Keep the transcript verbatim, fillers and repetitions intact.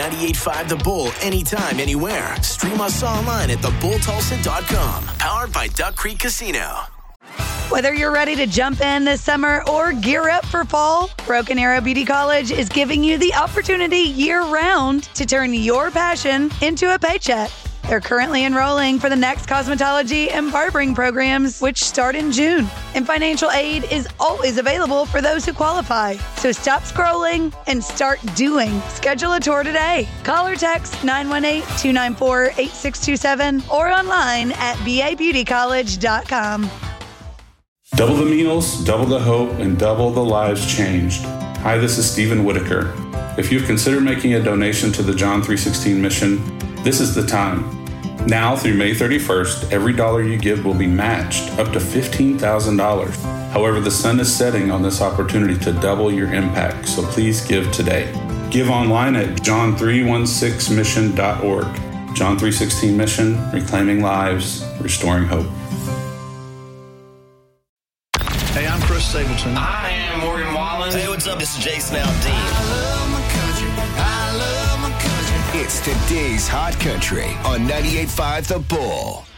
ninety-eight point five The Bull, anytime, anywhere. Stream us online at the bull tulsa dot com. Powered by Duck Creek Casino. Whether you're ready to jump in this summer or gear up for fall, Broken Arrow Beauty College is giving you the opportunity year-round to turn your passion into a paycheck. They're currently enrolling for the next cosmetology and barbering programs, which start in June. And financial aid is always available for those who qualify. So stop scrolling and start doing. Schedule a tour today. Call or text nine one eight, two nine four, eight six two seven or online at b a beauty college dot com. Double the meals, double the hope, and double the lives changed. Hi, this is Stephen Whitaker. If you've considered making a donation to the John three sixteen mission, this is the time. Now through May thirty-first, every dollar you give will be matched up to fifteen thousand dollars. However, the sun is setting on this opportunity to double your impact, so please give today. Give online at john three sixteen mission dot org. John three sixteen Mission, reclaiming lives, restoring hope. Hey, I'm Chris Stapleton. I am Morgan Wallen. Hey, what's up? This is Jason Aldean. I love my country. I love my country. It's today's Hot Country on ninety-eight point five The Bull.